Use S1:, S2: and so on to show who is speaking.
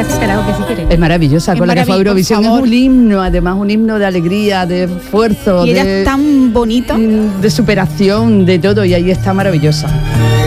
S1: este karaoke si quieres.
S2: Es maravillosa, con la que fue a Eurovisión. Es un himno, además, un himno de alegría, de esfuerzo.
S1: Y ella es tan bonita.
S2: De superación, de todo, y ahí está maravillosa.